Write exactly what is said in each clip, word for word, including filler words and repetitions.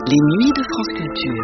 Les nuits de France Culture.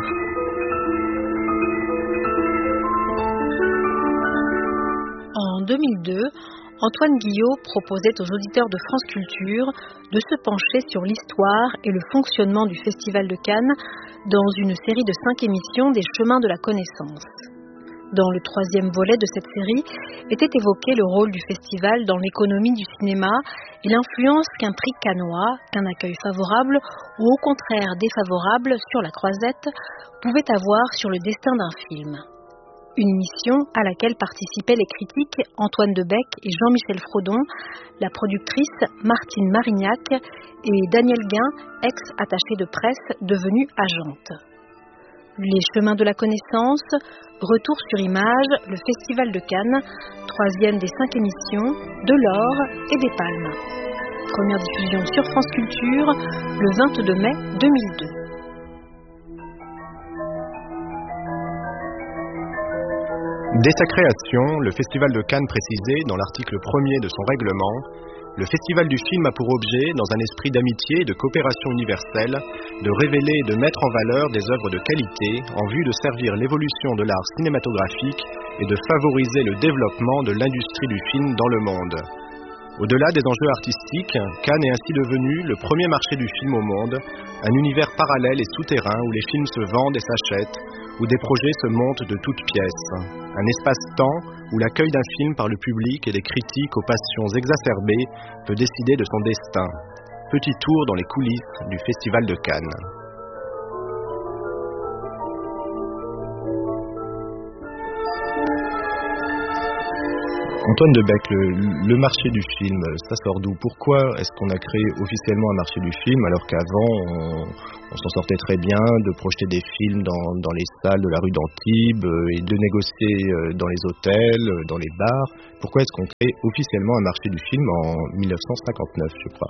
En deux mille deux, Antoine Guillot proposait aux auditeurs de France Culture de se pencher sur l'histoire et le fonctionnement du Festival de Cannes dans une série de cinq émissions des Chemins de la Connaissance. Dans le troisième volet de cette série était évoqué le rôle du festival dans l'économie du cinéma et l'influence qu'un prix cannois, qu'un accueil favorable ou au contraire défavorable sur la croisette pouvait avoir sur le destin d'un film. Une émission à laquelle participaient les critiques Antoine Debec et Jean-Michel Frodon, la productrice Martine Marignac et Daniel Guin, ex-attachée de presse devenue agente. Les Chemins de la Connaissance, retour sur image, le Festival de Cannes, troisième des cinq émissions, de l'or et des palmes. Première diffusion sur France Culture le vingt-deux mai deux mille deux. Dès sa création, le Festival de Cannes précisait, dans l'article premier de son règlement, le Festival du film a pour objet, dans un esprit d'amitié et de coopération universelle, de révéler et de mettre en valeur des œuvres de qualité en vue de servir l'évolution de l'art cinématographique et de favoriser le développement de l'industrie du film dans le monde. Au-delà des enjeux artistiques, Cannes est ainsi devenu le premier marché du film au monde, un univers parallèle et souterrain où les films se vendent et s'achètent, où des projets se montent de toutes pièces. Un espace-temps où l'accueil d'un film par le public et les critiques aux passions exacerbées peut décider de son destin. Petit tour dans les coulisses du Festival de Cannes. Antoine Debec, le, le marché du film, ça sort d'où? Pourquoi est-ce qu'on a créé officiellement un marché du film alors qu'avant on, on s'en sortait très bien de projeter des films dans, dans les salles de la rue d'Antibes et de négocier dans les hôtels, dans les bars? Pourquoi est-ce qu'on crée officiellement un marché du film en dix-neuf cent cinquante-neuf, je crois?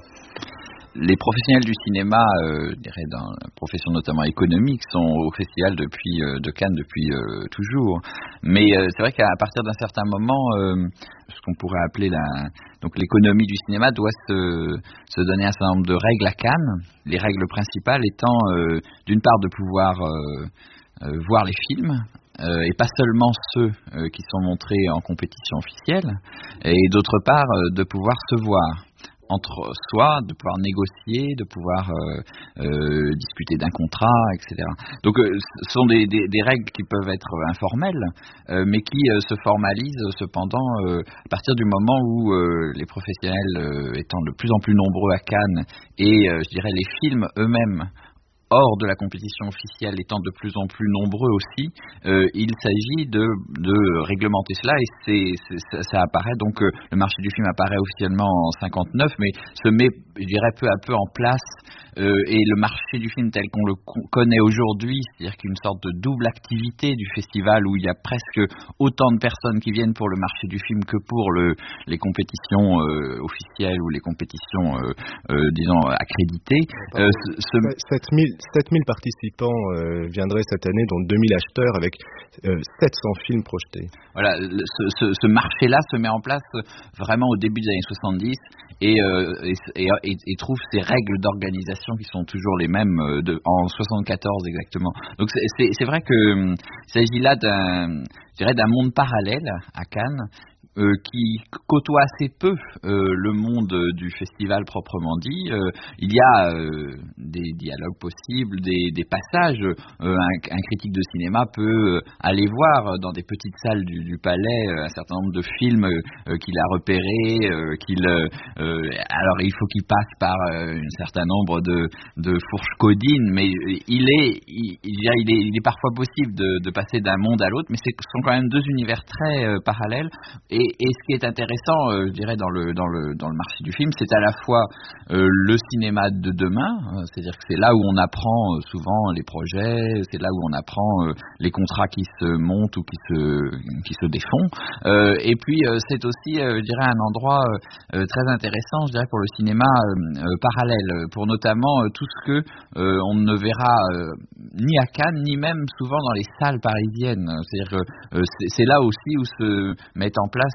Les professionnels du cinéma, euh, je dirais dans la profession notamment économique, sont au festival depuis euh, de Cannes depuis euh, toujours. Mais euh, c'est vrai qu'à partir d'un certain moment, euh, ce qu'on pourrait appeler la, donc l'économie du cinéma doit se, se donner un certain nombre de règles à Cannes. Les règles principales étant euh, d'une part de pouvoir euh, euh, voir les films. Euh, et pas seulement ceux euh, qui sont montrés en compétition officielle, et d'autre part euh, de pouvoir se voir entre soi, de pouvoir négocier, de pouvoir euh, euh, discuter d'un contrat, et cetera. Donc euh, ce sont des, des, des règles qui peuvent être informelles, euh, mais qui euh, se formalisent cependant euh, à partir du moment où euh, les professionnels euh, étant de plus en plus nombreux à Cannes et euh, je dirais les films eux-mêmes hors de la compétition officielle étant de plus en plus nombreux aussi, euh, il s'agit de, de réglementer cela et c'est, c'est, ça, ça apparaît, donc euh, le marché du film apparaît officiellement en cinquante-neuf, mais se met, je dirais, peu à peu en place euh, et le marché du film tel qu'on le connaît aujourd'hui, c'est-à-dire qu'une sorte de double activité du festival où il y a presque autant de personnes qui viennent pour le marché du film que pour le, les compétitions euh, officielles ou les compétitions, euh, euh, disons, accréditées. Euh, ce, sept mille participants euh, viendraient cette année, dont deux mille acheteurs, avec euh, sept cents films projetés. Voilà, le, ce, ce, ce marché-là se met en place vraiment au début des années soixante-dix et, euh, et, et, et trouve ses règles d'organisation qui sont toujours les mêmes euh, de, en soixante-quatorze exactement. Donc c'est, c'est, c'est vrai qu'il s'agit là d'un, je dirais, d'un monde parallèle à Cannes. Euh, qui côtoie assez peu euh, le monde du festival proprement dit. Euh, il y a euh, des dialogues possibles, des, des passages. Euh, un, un critique de cinéma peut aller voir dans des petites salles du, du Palais un certain nombre de films euh, qu'il a repérés. Euh, qu'il, euh, alors il faut qu'il passe par euh, un certain nombre de, de fourches codines, mais il est, il, il, est, il est parfois possible de, de passer d'un monde à l'autre, mais ce sont quand même deux univers très euh, parallèles. Et Et, et ce qui est intéressant, euh, je dirais, dans le, dans, le, dans le marché du film, c'est à la fois euh, le cinéma de demain, euh, c'est-à-dire que c'est là où on apprend euh, souvent les projets, c'est là où on apprend euh, les contrats qui se montent ou qui se, qui se défont. Euh, et puis, euh, c'est aussi, euh, je dirais, un endroit euh, très intéressant, je dirais, pour le cinéma euh, euh, parallèle, pour notamment euh, tout ce que euh, on ne verra euh, ni à Cannes, ni même souvent dans les salles parisiennes. C'est-à-dire que euh, c'est, c'est là aussi où se mettent en place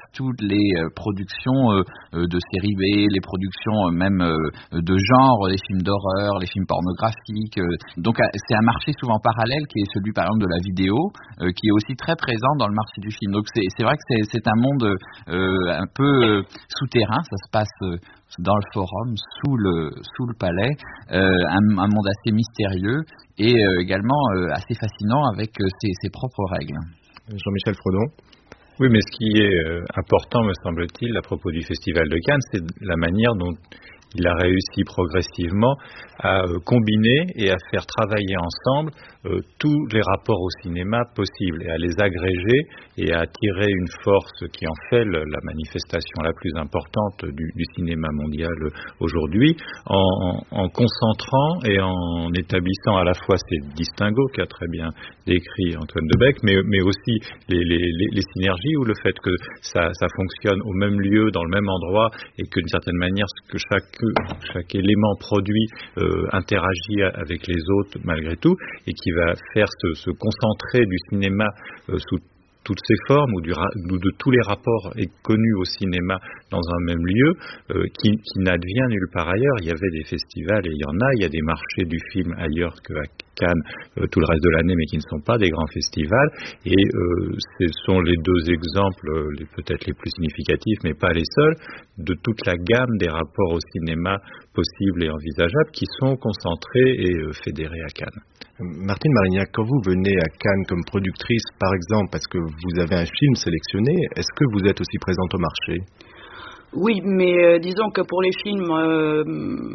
toutes les euh, productions euh, euh, de séries B, les productions euh, même euh, de genre, les films d'horreur, les films pornographiques. Euh, donc euh, c'est un marché souvent parallèle qui est celui par exemple de la vidéo, euh, qui est aussi très présent dans le marché du film. Donc c'est, c'est vrai que c'est, c'est un monde euh, un peu euh, souterrain, ça se passe euh, dans le forum, sous le, sous le palais, euh, un, un monde assez mystérieux et euh, également euh, assez fascinant avec euh, ses, ses propres règles. Jean-Michel Frodon. Oui, mais ce qui est euh, important, me semble-t-il, à propos du Festival de Cannes, c'est la manière dont il a réussi progressivement à euh, combiner et à faire travailler ensemble euh, tous les rapports au cinéma possibles et à les agréger et à tirer une force qui en fait le, la manifestation la plus importante du, du cinéma mondial aujourd'hui, en, en, en concentrant et en établissant à la fois ces distinguos qu'a très bien décrit Antoine Debec, mais, mais aussi les, les, les, les synergies ou le fait que ça, ça fonctionne au même lieu, dans le même endroit et que d'une certaine manière que chaque chaque élément produit euh, interagit avec les autres malgré tout et qui va faire se, se concentrer du cinéma euh, sous toutes ses formes ou, du, ou de tous les rapports connus au cinéma dans un même lieu euh, qui, qui n'advient nulle part ailleurs. Il y avait des festivals et il y en a, il y a des marchés du film ailleurs qu'à Cannes euh, tout le reste de l'année, mais qui ne sont pas des grands festivals et euh, ce sont les deux exemples euh, les, peut-être les plus significatifs, mais pas les seuls, de toute la gamme des rapports au cinéma possibles et envisageables qui sont concentrés et euh, fédérés à Cannes. Martine Marignac, quand vous venez à Cannes comme productrice, par exemple, parce que vous avez un film sélectionné, est-ce que vous êtes aussi présente au marché ? Oui, mais euh, disons que pour les films euh,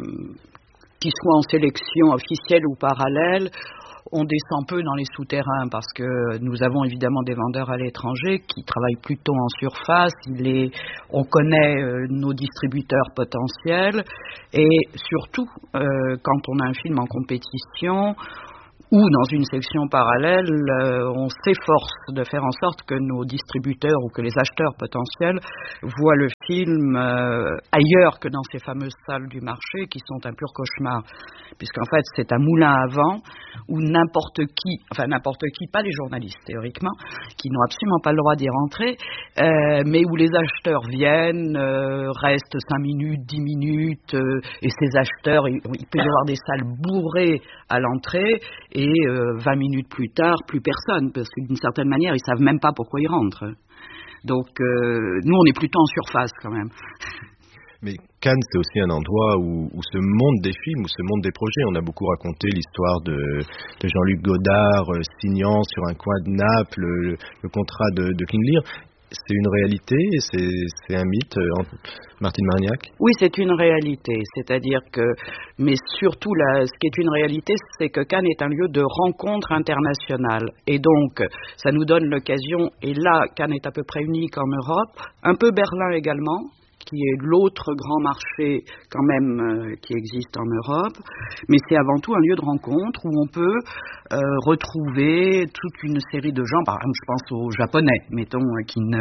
qui soient en sélection officielle ou parallèle, on descend peu dans les souterrains parce que nous avons évidemment des vendeurs à l'étranger qui travaillent plutôt en surface. Il est, on connaît euh, nos distributeurs potentiels et surtout euh, quand on a un film en compétition ou dans une section parallèle, euh, on s'efforce de faire en sorte que nos distributeurs ou que les acheteurs potentiels voient le film euh, ailleurs que dans ces fameuses salles du marché qui sont un pur cauchemar. Puisqu'en fait, c'est un moulin à vent où n'importe qui, enfin n'importe qui, pas les journalistes théoriquement, qui n'ont absolument pas le droit d'y rentrer, euh, mais où les acheteurs viennent, euh, restent cinq minutes, dix minutes, euh, et ces acheteurs, il, il peut y avoir des salles bourrées à l'entrée, et euh, vingt minutes plus tard, plus personne, parce que d'une certaine manière, ils ne savent même pas pourquoi ils rentrent. Donc, euh, nous, on est plutôt en surface quand même. Mais Cannes, c'est aussi un endroit où, où se montent des films, où se montent des projets. On a beaucoup raconté l'histoire de, de Jean-Luc Godard euh, signant sur un coin de Naples le, le contrat de, de King Lear. C'est une réalité, c'est, c'est un mythe, euh, Martine Marignac ? Oui, c'est une réalité. C'est-à-dire que, mais surtout, là, ce qui est une réalité, c'est que Cannes est un lieu de rencontre internationale. Et donc, ça nous donne l'occasion, et là, Cannes est à peu près unique en Europe, un peu Berlin également, qui est l'autre grand marché quand même euh, qui existe en Europe, mais c'est avant tout un lieu de rencontre où on peut euh, retrouver toute une série de gens, par exemple je pense aux Japonais, mettons, qui ne,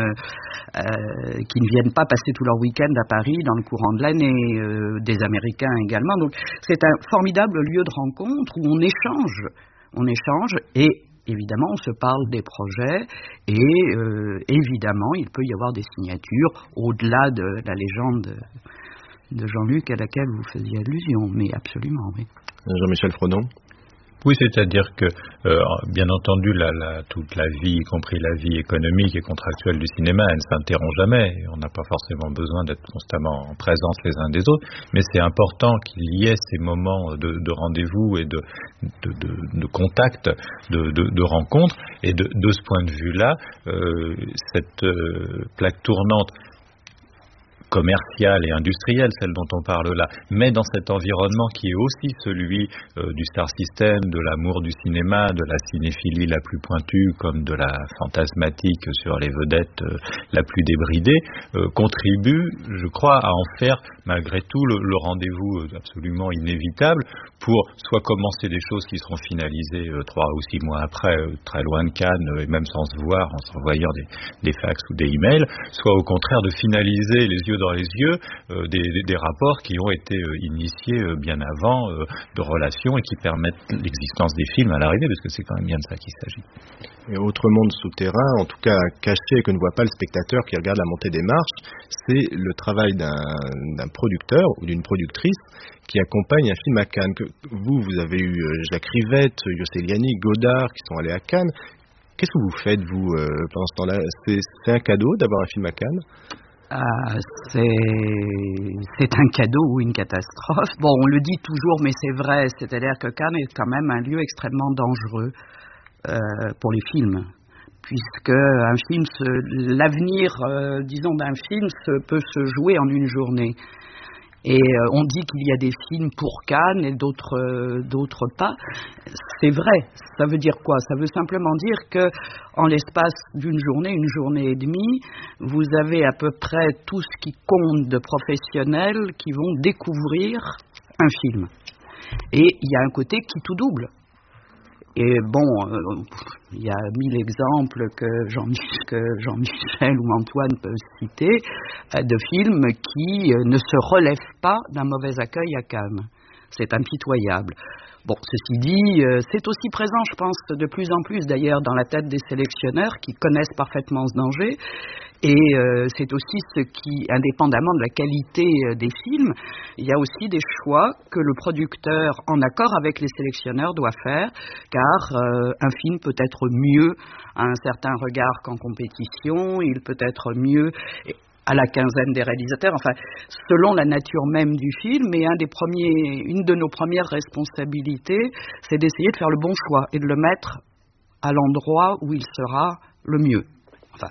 euh, qui ne viennent pas passer tout leur week-end à Paris dans le courant de l'année, euh, des Américains également, donc c'est un formidable lieu de rencontre où on échange, on échange et évidemment, on se parle des projets et euh, évidemment, il peut y avoir des signatures au-delà de la légende de Jean-Luc à laquelle vous faisiez allusion, mais absolument, oui. Jean-Michel Frodon. Oui, c'est-à-dire que, euh, bien entendu, la, la, toute la vie, y compris la vie économique et contractuelle du cinéma, elle ne s'interrompt jamais. On n'a pas forcément besoin d'être constamment en présence les uns des autres, mais c'est important qu'il y ait ces moments de, de rendez-vous et de, de, de, de contact, de, de, de rencontre. Et de, de ce point de vue-là, euh, cette euh, plaque tournante commerciale et industrielle, celle dont on parle là, mais dans cet environnement qui est aussi celui euh, du star system, de l'amour du cinéma, de la cinéphilie la plus pointue, comme de la fantasmatique sur les vedettes euh, la plus débridée, euh, contribue, je crois, à en faire malgré tout le, le rendez-vous absolument inévitable pour soit commencer des choses qui seront finalisées euh, trois ou six mois après, euh, très loin de Cannes, euh, et même sans se voir, en s'envoyant des, des fax ou des emails, soit au contraire de finaliser les yeux dans les yeux euh, des, des, des rapports qui ont été euh, initiés euh, bien avant euh, de relations et qui permettent l'existence des films à l'arrivée, parce que c'est quand même bien de ça qu'il s'agit. Et autre monde souterrain, en tout cas caché, que ne voit pas le spectateur qui regarde la montée des marches, c'est le travail d'un, d'un producteur ou d'une productrice qui accompagne un film à Cannes. Que vous, vous avez eu Jacques Rivette, Yosseliani, Godard qui sont allés à Cannes. Qu'est-ce que vous faites, vous, euh, pendant ce temps-là? c'est, c'est un cadeau d'avoir un film à Cannes? Ah, c'est, c'est un cadeau ou une catastrophe. Bon, on le dit toujours, mais c'est vrai. C'est-à-dire que Cannes est quand même un lieu extrêmement dangereux euh, pour les films. Puisque un film, se, l'avenir, euh, disons, d'un film se, peut se jouer en une journée. Et euh, on dit qu'il y a des films pour Cannes et d'autres, euh, d'autres pas. C'est vrai. Ça veut dire quoi? Ça veut simplement dire que, en l'espace d'une journée, une journée et demie, vous avez à peu près tout ce qui compte de professionnels qui vont découvrir un film. Et il y a un côté qui tout double. Et bon, euh, il y a mille exemples que, Jean, que Jean-Michel ou Antoine peuvent citer euh, de films qui euh, ne se relèvent pas d'un mauvais accueil à Cannes. C'est impitoyable. Bon, ceci dit, euh, c'est aussi présent, je pense, de plus en plus d'ailleurs dans la tête des sélectionneurs qui connaissent parfaitement ce danger. Et euh, c'est aussi ce qui, indépendamment de la qualité euh, des films, il y a aussi des choix que le producteur, en accord avec les sélectionneurs, doit faire, car euh, un film peut être mieux à un certain regard qu'en compétition, il peut être mieux à la quinzaine des réalisateurs, enfin, selon la nature même du film. Et un des premiers, une de nos premières responsabilités, c'est d'essayer de faire le bon choix et de le mettre à l'endroit où il sera le mieux. Enfin,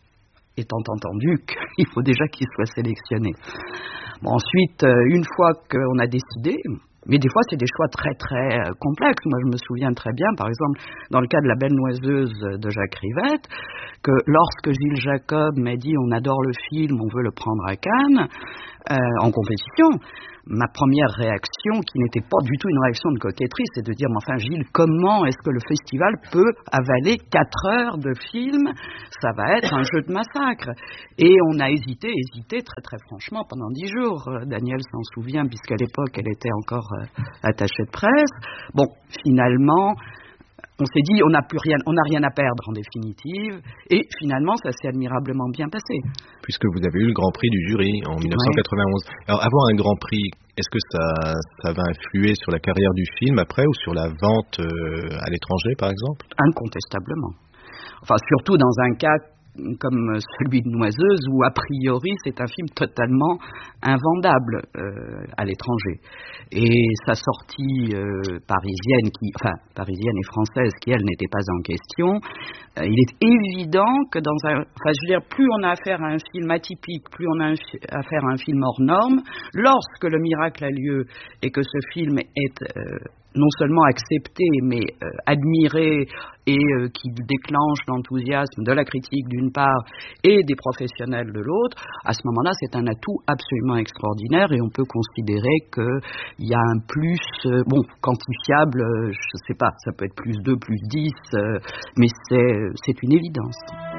étant entendu qu'il faut déjà qu'il soit sélectionné. Bon, ensuite, une fois qu'on a décidé, mais des fois c'est des choix très très complexes. Moi je me souviens très bien, par exemple, dans le cas de La Belle Noiseuse de Jacques Rivette, que lorsque Gilles Jacob m'a dit on adore le film, on veut le prendre à Cannes, euh, en compétition, ma première réaction, qui n'était pas du tout une réaction de coquetterie, c'est de dire, mais enfin Gilles, comment est-ce que le festival peut avaler quatre heures de film? Ça va être un jeu de massacre. Et on a hésité, hésité très très franchement pendant dix jours. Daniel s'en souvient, puisqu'à l'époque elle était encore euh, attachée de presse. Bon, finalement, on s'est dit, on n'a plus rien, on n'a rien à perdre en définitive, et finalement, ça s'est admirablement bien passé. Puisque vous avez eu le Grand Prix du jury en dix-neuf cent quatre-vingt-onze. Ouais. Alors, avoir un Grand Prix, est-ce que ça, ça va influer sur la carrière du film après, ou sur la vente euh, à l'étranger, par exemple? Incontestablement. Enfin, surtout dans un cas comme celui de Noiseuse, où a priori c'est un film totalement invendable euh, à l'étranger. Et sa sortie euh, parisienne, qui, enfin parisienne et française, qui elle n'était pas en question, euh, il est évident que dans un, enfin je veux dire, plus on a affaire à un film atypique, plus on a affaire à un film hors norme, lorsque le miracle a lieu et que ce film est euh, non seulement accepté, mais euh, admiré, et euh, qui déclenche l'enthousiasme de la critique d'une part et des professionnels de l'autre, à ce moment-là, c'est un atout absolument extraordinaire, et on peut considérer qu'il y a un plus, euh, bon, quantifiable, euh, je ne sais pas, ça peut être plus deux, plus dix, euh, mais c'est, c'est une évidence.